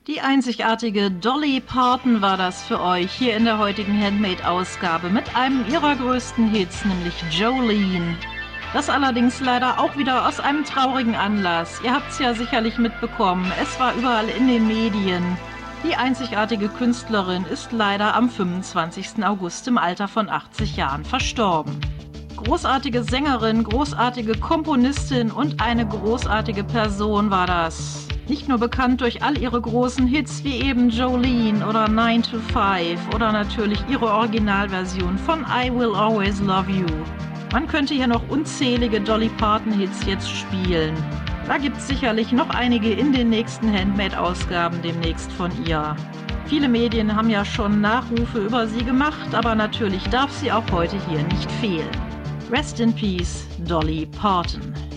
Die einzigartige Dolly Parton war das für euch hier in der heutigen Handmade-Ausgabe mit einem ihrer größten Hits, nämlich Jolene. Das allerdings leider auch wieder aus einem traurigen Anlass. Ihr habt's ja sicherlich mitbekommen, es war überall in den Medien. Die einzigartige Künstlerin ist leider am 25. August im Alter von 80 Jahren verstorben. Großartige Sängerin, großartige Komponistin und eine großartige Person war das. Nicht nur bekannt durch all ihre großen Hits wie eben Jolene oder 9 to 5 oder natürlich ihre Originalversion von I Will Always Love You. Man könnte hier noch unzählige Dolly Parton-Hits jetzt spielen. Da gibt's sicherlich noch einige in den nächsten Handmade-Ausgaben demnächst von ihr. Viele Medien haben ja schon Nachrufe über sie gemacht, aber natürlich darf sie auch heute hier nicht fehlen. Rest in Peace, Dolly Parton.